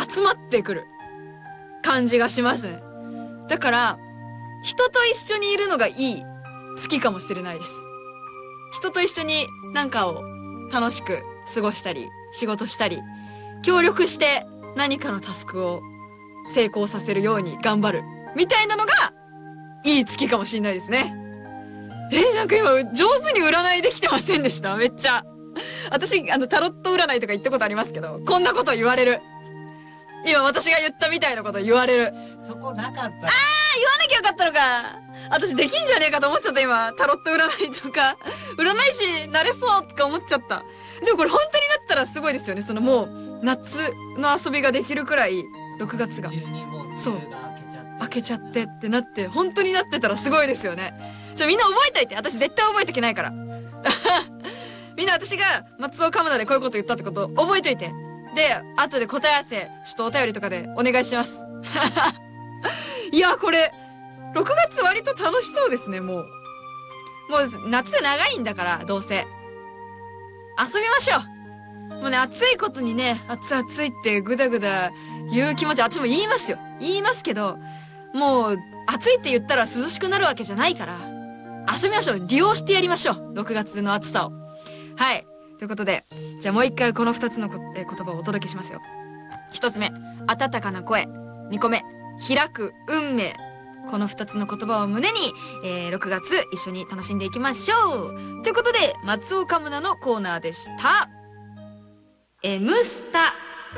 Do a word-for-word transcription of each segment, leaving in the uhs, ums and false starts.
集まってくる感じがしますね。だから人と一緒にいるのがいい月かもしれないです。人と一緒に何かを楽しく過ごしたり仕事したり協力して何かのタスクを成功させるように頑張るみたいなのがいい月かもしれないですね。え、なんか今上手に占いできてませんでした？めっちゃ私あのタロット占いとか行ったことありますけど、こんなこと言われる。今私が言ったみたいなこと言われる。 そこなかった。あー、言わなきゃよかったのか。私できんじゃねえかと思っちゃった。今タロット占いとか占い師なれそうとか思っちゃった。でもこれ本当になったらすごいですよね。そのもう夏の遊びができるくらいろくがつがそう開けちゃってってなって本当になってたらすごいですよね。ちょみんな覚えといて。私絶対覚えとけないからみんな私が松尾カムナでこういうこと言ったってこと覚えといて。で後で答え合わせちょっとお便りとかでお願いしますいやこれろくがつ割と楽しそうですね。もうもう夏長いんだからどうせ遊びましょう。もうね暑いことにね暑暑いってぐだぐだ言う気持ち私も言いますよ。言いますけどもう暑いって言ったら涼しくなるわけじゃないから遊びましょう。利用してやりましょうろくがつの暑さを。はいということでじゃあもう一回このふたつのこ、えー、言葉をお届けしますよ。ひとつめ温かな声、にこめ開く運命。このふたつの言葉を胸に、えー、ろくがつ一緒に楽しんでいきましょう。ということで松尾カムナのコーナーでした。 M スタ。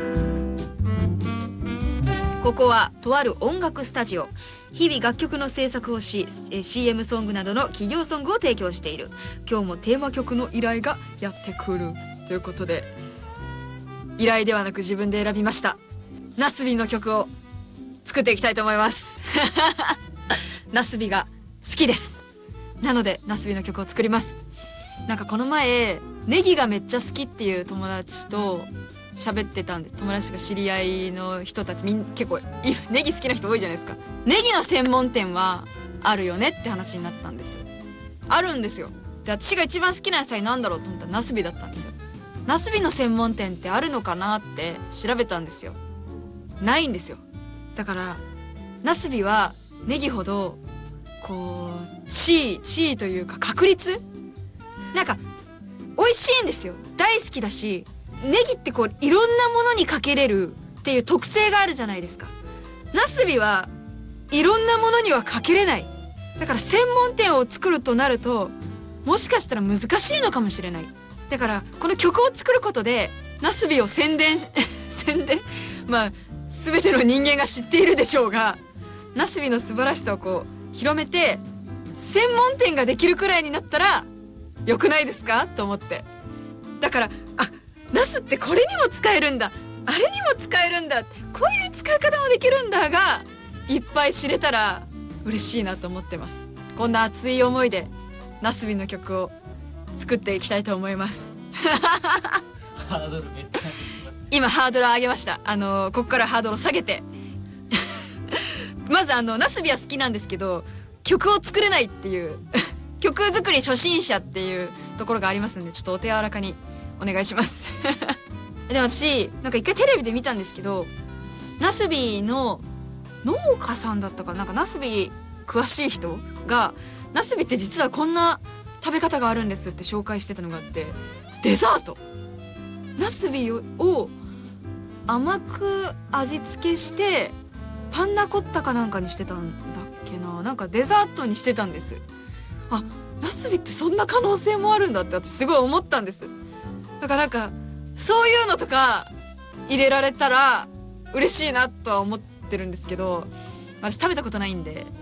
ここはとある音楽スタジオ。日々楽曲の制作をし シーエム ソングなどの企業ソングを提供している。今日もテーマ曲の依頼がやってくるということで依頼ではなく自分で選びました。ナスビの曲を作っていきたいと思いますナスビが好きです。なのでナスビの曲を作ります。なんかこの前ネギがめっちゃ好きっていう友達と喋ってたんです。友達が知り合いの人たちみん結構ネギ好きな人多いじゃないですか。ネギの専門店はあるよねって話になったんです。あるんですよ。で私が一番好きな野菜なんだろうと思ったらナスビだったんですよ。ナスビの専門店ってあるのかなって調べたんですよ。ないんですよ。だからナスビはネギほどこう地位地位というか確率なんか美味しいんですよ。大好きだしネギってこういろんなものにかけれるっていう特性があるじゃないですか。ナスビはいろんなものにはかけれない。だから専門店を作るとなるともしかしたら難しいのかもしれない。だからこの曲を作ることでナスビを宣伝宣伝まあ全ての人間が知っているでしょうがナスビの素晴らしさをこう広めて専門店ができるくらいになったら良くないですかと思って。だからあナスってこれにも使えるんだあれにも使えるんだこういう使い方もできるんだがいっぱい知れたら嬉しいなと思ってます。こんな熱い思いでナスビの曲を作っていきたいと思いますハードルめっちゃ上げてますね。 今ハードル上げました。あのここからハードルを下げてまずあのナスビは好きなんですけど曲を作れないっていう曲作り初心者っていうところがありますんでちょっとお手柔らかにお願いしますでも私なんか一回テレビで見たんですけどナスビの農家さんだったかな、なんかナスビ詳しい人がナスビって実はこんな食べ方があるんですって紹介してたのがあってデザートナスビを甘く味付けしてパンナコッタかなんかにしてたんだっけな、なんかデザートにしてたんです。あ、ナスビってそんな可能性もあるんだって私すごい思ったんです。だからなんかそういうのとか入れられたら嬉しいなとは思ってるんですけど私食べたことないんで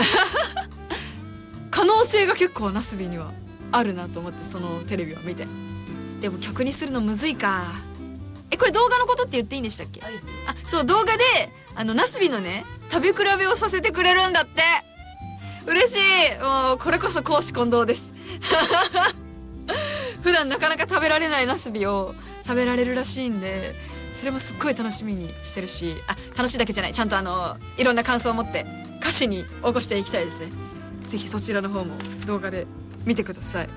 可能性が結構ナスビにはあるなと思ってそのテレビを見て。でも曲にするのむずいか。えこれ動画のことって言っていいんでしたっけ？あ、そう動画であのナスビのね食べ比べをさせてくれるんだって。嬉しい。もうこれこそ公私混同です普段なかなか食べられないナスビを食べられるらしいんでそれもすっごい楽しみにしてるし、あ楽しいだけじゃないちゃんとあのいろんな感想を持って歌詞に起こしていきたいですね。ぜひそちらの方も動画で見てください。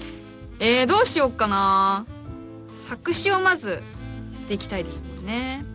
えー、どうしよっかな。作詞をまずしていきたいですもんね。